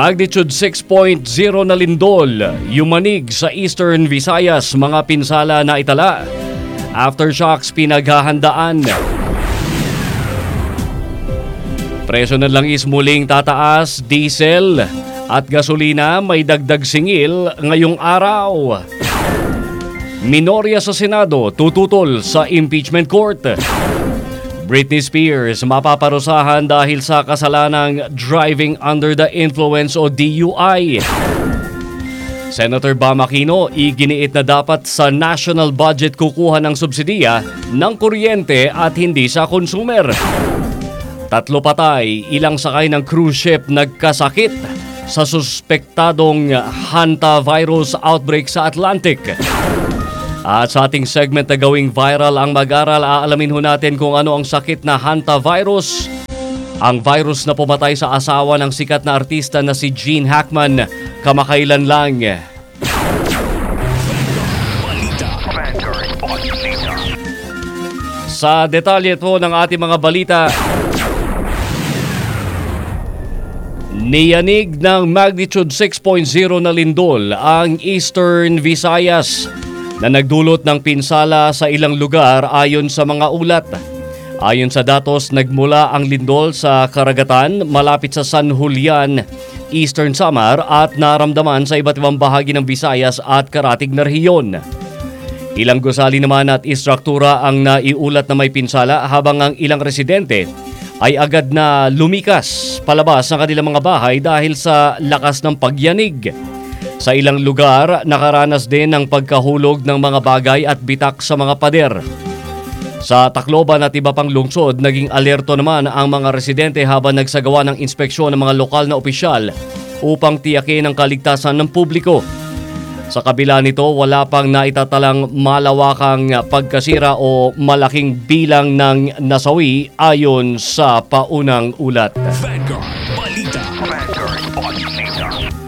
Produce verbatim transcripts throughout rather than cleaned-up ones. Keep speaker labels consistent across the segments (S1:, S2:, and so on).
S1: Magnitude six point zero na lindol, yumanig sa Eastern Visayas, mga pinsala na itala. Aftershocks pinaghahandaan. Presyo ng langis muling tataas, diesel at gasolina may dagdag singil ngayong araw. Minorya sa Senado tututol sa impeachment court. Britney Spears mapaparusahan dahil sa kasalanang driving under the influence o D U I. Senator Bam Aquino iginiit na dapat sa national budget kukuha ng subsidiya ng kuryente at hindi sa consumer. Tatlo patay, ilang sakay ng cruise ship nagkasakit sa suspektadong hantavirus outbreak sa Atlantic. At sa ating segment na gawing viral ang mag-aral, aalamin ho natin kung ano ang sakit na hantavirus. Ang virus na pumatay sa asawa ng sikat na artista na si Gene Hackman kamakailan lang. Sa detalye po ng ating mga balita, niyanig ng magnitude six point zero na lindol ang Eastern Visayas na nagdulot ng pinsala sa ilang lugar ayon sa mga ulat. Ayon sa datos, nagmula ang lindol sa karagatan malapit sa San Julian, Eastern Samar at naramdaman sa iba't ibang bahagi ng Visayas at karatig na rehiyon. Ilang gusali naman at istruktura ang naiulat na may pinsala habang ang ilang residente ay agad na lumikas palabas ng kanilang mga bahay dahil sa lakas ng pagyanig. Sa ilang lugar, nakaranas din ng pagkahulog ng mga bagay at bitak sa mga pader. Sa Tacloban at iba pang lungsod, naging alerto naman ang mga residente habang nagsagawa ng inspeksyon ng mga lokal na opisyal upang tiyakin ang kaligtasan ng publiko. Sa kabila nito, wala pang naitatalang malawakang pagkasira o malaking bilang ng nasawi ayon sa paunang ulat.
S2: Vanguard Balita. Vanguard Balita.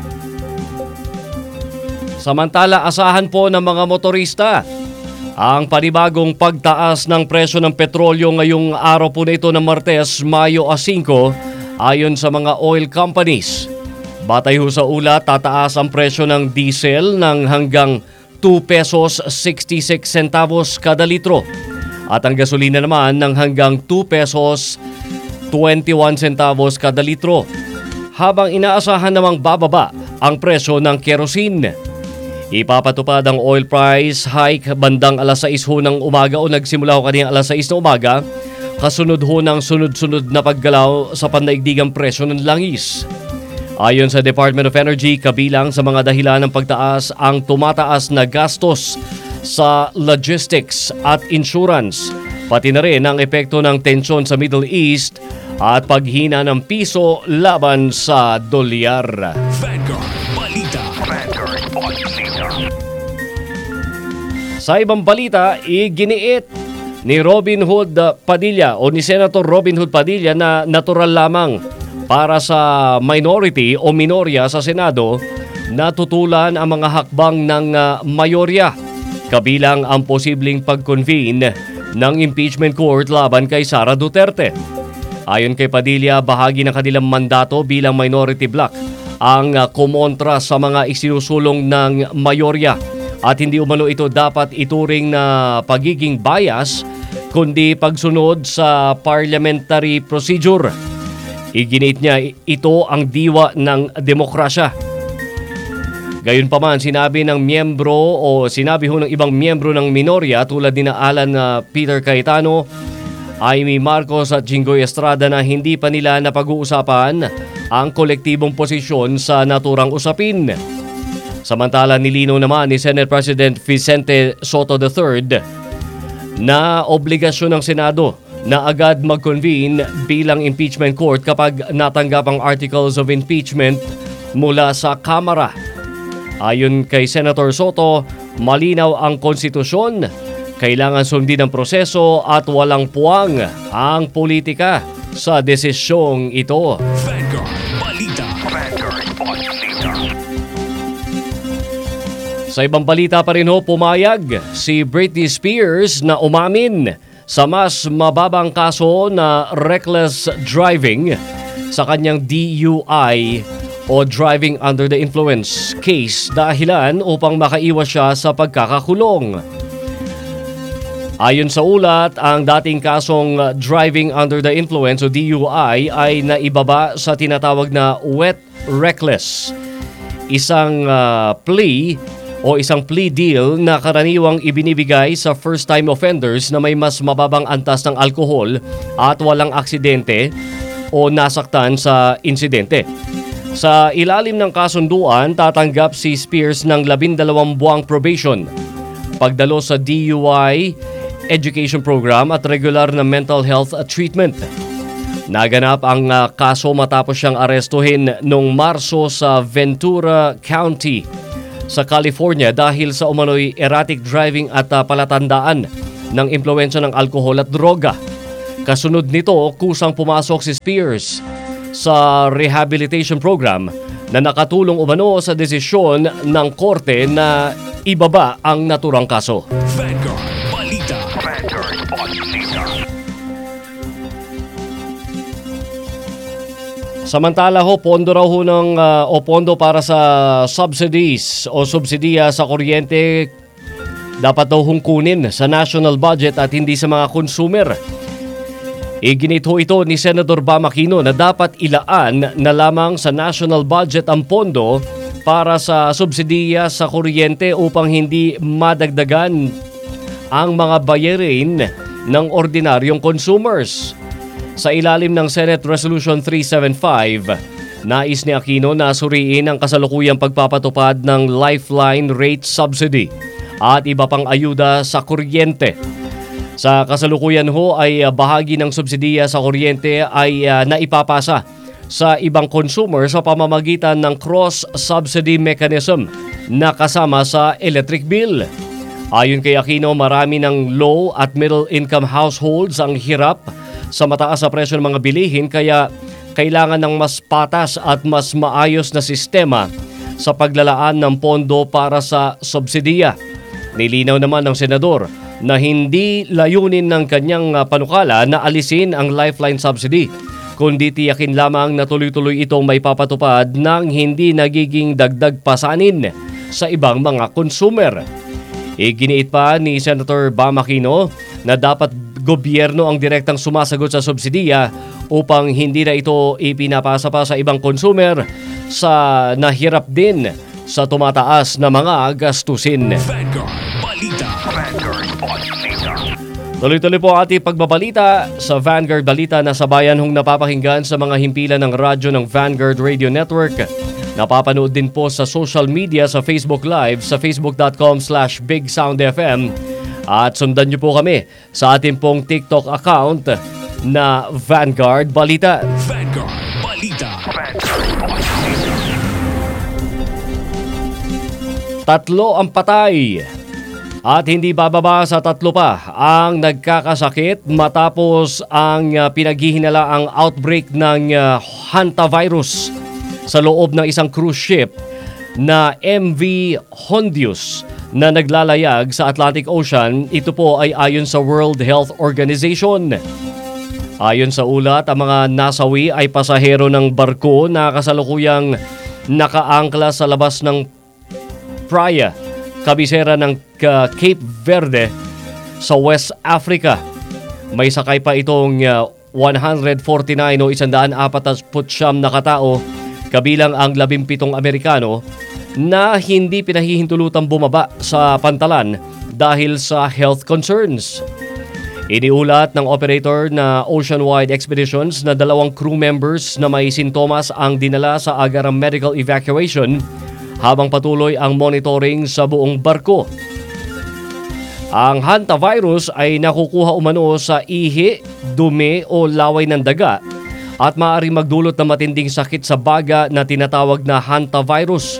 S1: Samantala, asahan po ng mga motorista ang panibagong pagtaas ng presyo ng petrolyo ngayong araw po na ito ng Martes, Mayo five, ayon sa mga oil companies. Batay ho sa ulat, tataas ang presyo ng diesel ng hanggang two pesos sixty-six centavos kada litro at ang gasolina naman ng hanggang two pesos twenty-one centavos kada litro, habang inaasahan namang bababa ang presyo ng kerosene. Ipapatupad ang oil price hike bandang alas sais ho ng umaga o nagsimula ho kanina alas sais ng umaga, kasunod ho ng sunod-sunod na paggalaw sa pandaigdigang presyo ng langis. Ayon sa Department of Energy, kabilang sa mga dahilan ng pagtaas ang tumataas na gastos sa logistics at insurance, pati na rin ang epekto ng tensyon sa Middle East at paghina ng piso laban sa dolyar.
S2: Vanguard Balita. Vanguard Balita.
S1: Sa ibang balita, iginiit ni Robin Hood Padilla o ni Senator Robin Hood Padilla na natural lamang para sa minority o minorya sa Senado na tutulan ang mga hakbang ng uh, mayorya, kabilang ang posibleng pag-convene ng impeachment court laban kay Sara Duterte. Ayon kay Padilla, bahagi ng kanilang mandato bilang minority bloc ang uh, kumontra sa mga isinusulong ng mayorya at hindi umano ito dapat ituring na pagiging bias kundi pagsunod sa parliamentary procedure. Iginit niya ito ang diwa ng demokrasya. Gayunpaman, sinabi ng miyembro o sinabi ho ng ibang miyembro ng minorya tulad ni na Alan uh, Peter Cayetano, Amy Marcos at Jinggoy Estrada na hindi pa nila napag-uusapan ang kolektibong posisyon sa naturang usapin. Samantala, nilinaw naman ni Senate President Vicente Soto the third na obligasyon ng Senado na agad mag-convene bilang impeachment court kapag natanggap ang articles of impeachment mula sa Kamara. Ayon kay Senator Soto, malinaw ang konstitusyon, kailangan sundin ang proseso at walang puwang ang politika sa desisyong ito.
S2: Vanguard Balita. Vanguard Balita.
S1: Sa ibang balita pa rin ho, pumayag si Britney Spears na umamin sa mas mababang kaso na reckless driving sa kanyang D U I o driving under the influence case dahilan upang makaiwas siya sa pagkakakulong. Ayon sa ulat, ang dating kasong driving under the influence o D U I ay naibaba sa tinatawag na wet reckless, isang uh, plea o isang plea deal na karaniwang ibinibigay sa first-time offenders na may mas mababang antas ng alkohol at walang aksidente o nasaktan sa insidente. Sa ilalim ng kasunduan, tatanggap si Spears ng labindalawang buwang probation, pagdalo sa D U I education program at regular na mental health treatment. Naganap ang uh, kaso matapos siyang arestuhin noong Marso sa Ventura County sa California dahil sa umano'y erratic driving at uh, palatandaan ng impluwensya ng alkohol at droga. Kasunod nito, kusang pumasok si Spears sa rehabilitation program na nakatulong umano sa desisyon ng korte na ibaba ang naturang kaso.
S2: Vanguard Balita. Vanguard Balita.
S1: Samantala ho, pondo raw ho ng, uh, o pondo para sa subsidies o subsidiya sa kuryente dapat daw hong kunin sa national budget at hindi sa mga consumer. Iginit ho ito ni Senator Bam Aquino na dapat ilaan na lamang sa national budget ang pondo para sa subsidiya sa kuryente upang hindi madagdagan ang mga bayarin ng ordinaryong consumers. Sa ilalim ng Senate Resolution three seventy-five, nais ni Aquino na suriin ang kasalukuyang pagpapatupad ng lifeline rate subsidy at iba pang ayuda sa kuryente. Sa kasalukuyan ho ay bahagi ng subsidiya sa kuryente ay uh, naipapasa sa ibang consumer sa pamamagitan ng cross-subsidy mechanism na kasama sa electric bill. Ayon kay Aquino, marami ng low at middle income households ang hirap sa mataas na presyo ng mga bilihin kaya kailangan ng mas patas at mas maayos na sistema sa paglalaan ng pondo para sa subsidiya. Nilinaw naman ng senador na hindi layunin ng kanyang panukala na alisin ang lifeline subsidy, kundi tiyakin lamang na tuloy-tuloy itong may papatupad ng hindi nagiging dagdag pasanin sa ibang mga consumer. Iginiit pa ni Senator Bam Aquino na dapat gobyerno ang direktang sumasagot sa subsidiya upang hindi na ito ipinapasa pa sa ibang consumer sa nahirap din sa tumataas na mga gastusin.
S2: Vanguard Balita. Vanguard Balita.
S1: Tuloy-tuloy po ang ating pagbabalita sa Vanguard Balita na sabayan hong napapakinggan sa mga himpilan ng radyo ng Vanguard Radio Network. Napapanood din po sa social media sa Facebook Live sa facebook.com slash bigsoundfm at sundan niyo po kami sa ating pong TikTok account na Vanguard Balita.
S2: Vanguard Balita. Vanguard Balita.
S1: Tatlo ang patay at hindi bababa sa tatlo pa ang nagkakasakit matapos ang uh, pinaghihinalaang outbreak ng uh, hantavirus sa loob ng isang cruise ship na M V Hondius na naglalayag sa Atlantic Ocean. Ito po ay ayon sa World Health Organization. Ayon sa ulat, ang mga nasawi ay pasahero ng barko na kasalukuyang nakaangkla sa labas ng Praia, kabisera ng uh, Cape Verde sa West Africa. May sakay pa itong uh, one hundred forty-nine o one hundred forty-nine na katao, kabilang ang labimpitong Amerikano na hindi pinahihintulutang bumaba sa pantalan dahil sa health concerns. Iniulat ng operator na Oceanwide Expeditions na dalawang crew members na may sintomas ang dinala sa agarang medical evacuation habang patuloy ang monitoring sa buong barko. Ang hantavirus ay nakukuha umano sa ihi, dumi o laway ng daga at maaaring magdulot ng matinding sakit sa baga na tinatawag na hantavirus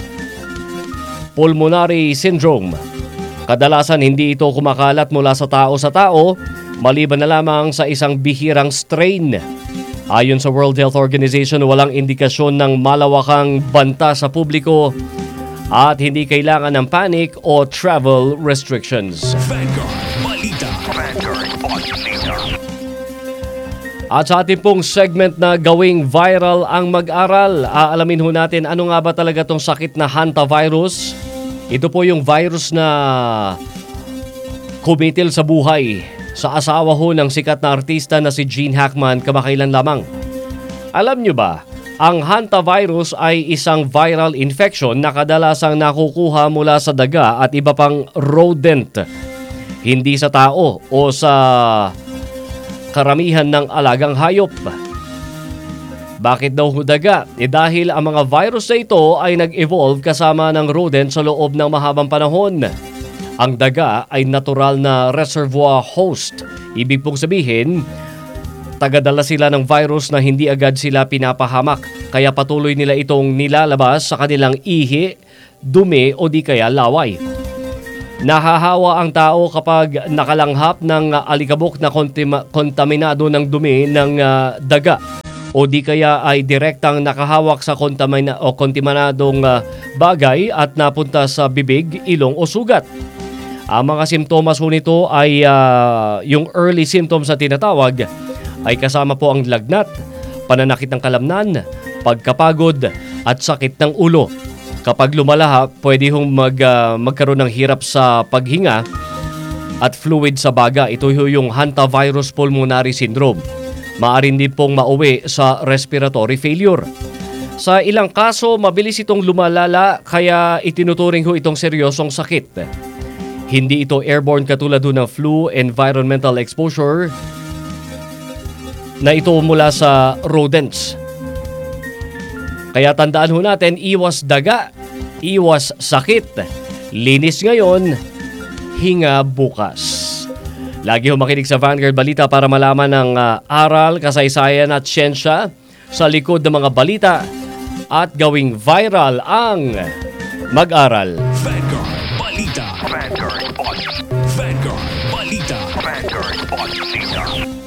S1: pulmonary syndrome. Kadalasan hindi ito kumakalat mula sa tao sa tao, maliban na lamang sa isang bihirang strain. Ayon sa World Health Organization, walang indikasyon ng malawakang banta sa publiko at hindi kailangan ng panic o travel restrictions.
S2: Vanguard Balita. Vanguard Balita.
S1: At sa ating pong segment na gawing viral ang mag-aral, aalamin ho natin ano nga ba talaga tong sakit na hantavirus. Ito po yung virus na kumitil sa buhay sa asawa ho ng sikat na artista na si Gene Hackman kamakailan lamang. Alam nyo ba, ang hantavirus ay isang viral infection na kadalasang nakukuha mula sa daga at iba pang rodent, hindi sa tao o sa karamihan ng alagang hayop. Bakit daw hudaga? Eh dahil ang mga virus na ito ay nag-evolve kasama ng rodent sa loob ng mahabang panahon. Ang daga ay natural na reservoir host. Ibig pong sabihin, tagadala sila ng virus na hindi agad sila pinapahamak. Kaya patuloy nila itong nilalabas sa kanilang ihi, dumi o di kaya laway. Nahahawa ang tao kapag nakalanghap ng uh, alikabok na kontima- kontaminado ng dumi ng uh, daga o di kaya ay direktang nakahawak sa kontamina- o kontaminadong uh, bagay at napunta sa bibig, ilong o sugat. Ang mga simptomas po nito ay uh, yung early symptoms na tinatawag ay kasama po ang lagnat, pananakit ng kalamnan, pagkapagod at sakit ng ulo. Kapag lumala, pwede hong mag, uh, magkaroon ng hirap sa paghinga at fluid sa baga. Ito yung hantavirus pulmonary syndrome. Maaari din pong mauwi sa respiratory failure. Sa ilang kaso, mabilis itong lumalala kaya itinuturing ho itong seryosong sakit. Hindi ito airborne katulad ho ng flu, environmental exposure na ito mula sa rodents. Kaya tandaan ho natin, iwas daga, iwas sakit. Linis ngayon, hinga bukas. Lagi ho makinig sa Vanguard Balita para malaman ang uh, aral, kasaysayan at siyensya sa likod ng mga balita at gawing viral ang mag-aral.
S2: Vanguard Balita. Vanguard Balita. Vanguard Balita. Vanguard Balita.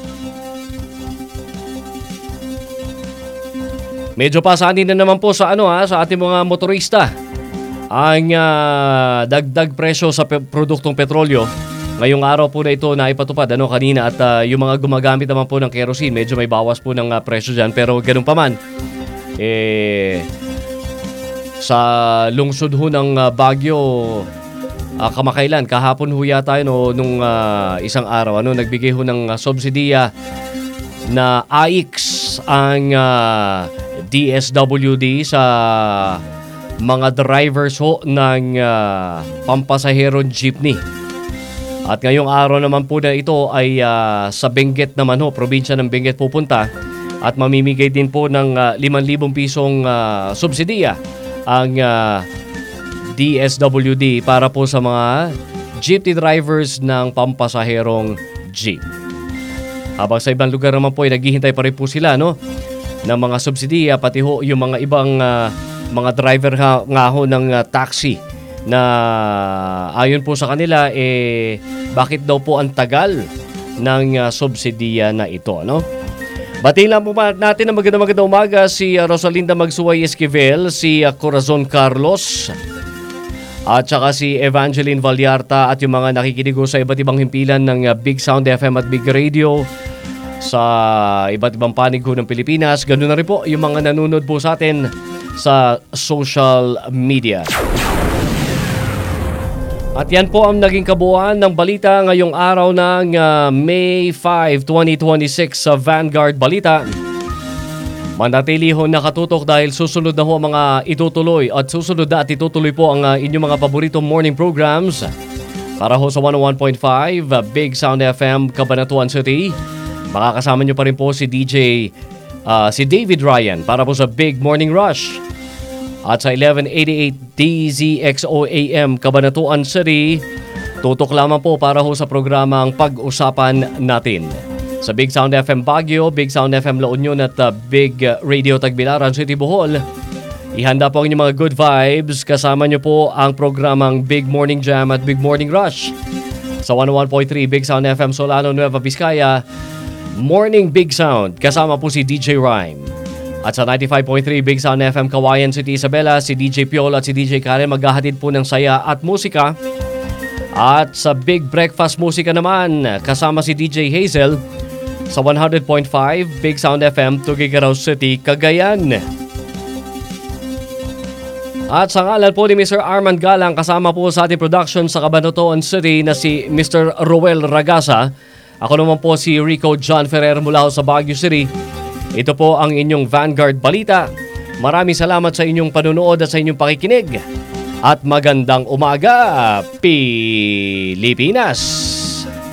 S1: Medyo pasanin na naman po sa ano ha, sa ating mga motorista ang uh, dagdag presyo sa pe- produktong petrolyo. Ngayong araw po na ito na ipatupad ano kanina at uh, yung mga gumagamit naman po ng kerosene, medyo may bawas po ng uh, presyo diyan, pero ganun pa man eh sa lungsod ho ng uh, Baguio uh, kamakailan kahapon ho yata no, nung uh, isang araw ano nagbigay ho ng uh, subsidiya na A I X ang uh, D S W D sa mga drivers ho ng uh, pampasaherong jeepney. At ngayong araw naman po na ito ay uh, sa Benguet naman ho, probinsya ng Benguet pupunta at mamimigay din po ng uh, limang libong pisong uh, subsidiya ang uh, D S W D para po sa mga jeepney drivers ng pampasaherong jeep. Habang sa ibang lugar naman po ay naghihintay pa rin po sila no ng mga subsidiya, pati ho yung mga ibang uh, mga driver ha, nga ho ng uh, taxi na ayon po sa kanila eh bakit daw po ang tagal ng uh, subsidiya na ito no. Batiin lang po natin na magandang magandang umaga si uh, Rosalinda Magsuway Esquivel, si uh, Corazon Carlos at saka si Evangeline Vallarta at yung mga nakikinig sa iba't ibang himpilan ng uh, Big Sound F M at Big Radio sa iba't ibang panig ng Pilipinas. Ganoon na rin po yung mga nanonood po sa atin sa social media. At yan po ang naging kabuuan ng balita ngayong araw ng uh, May fifth, twenty twenty-six sa Vanguard Balita. Manatili ho nakatutok dahil susunod na ho ang mga itutuloy at susunod na at itutuloy po ang uh, inyong mga paboritong morning programs para ho sa one oh one point five uh, Big Sound F M Cabanatuan City. Makakasama nyo pa rin po si D J, uh, si David Ryan para po sa Big Morning Rush. At sa eleven eighty-eight D Z X O A M Cabanatuan City, tutok lamang po para ho sa programang Pag-usapan Natin. Sa Big Sound F M Baguio, Big Sound F M La Union at uh, Big Radio Tagbilaran City Bohol, ihanda po ang inyong mga good vibes. Kasama nyo po ang programang Big Morning Jam at Big Morning Rush. Sa one oh one point three Big Sound F M Solano, Nueva Vizcaya, Morning Big Sound, kasama po si D J Rhyme. At sa ninety-five point three Big Sound F M Kawayan City, Isabela, si D J Piolo at si D J Karen maghahatid po ng saya at musika. At sa Big Breakfast Musika naman, kasama si D J Hazel, sa one hundred point five Big Sound F M, Tuguegarao City, Cagayan. At sa ngalan po ni Mister Arman Galang, kasama po sa ating production sa Cabanatuan City na si Mister Roel Ragasa. Ako naman po si Rico John Ferrer mula sa Baguio City. Ito po ang inyong Vanguard Balita. Maraming salamat sa inyong panunood at sa inyong pakikinig. At magandang umaga, Pilipinas!